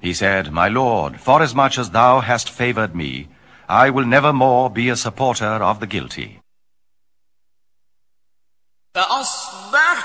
He said, My lord, forasmuch as thou hast favored me, I will never more be a supporter of the guilty. فأصبح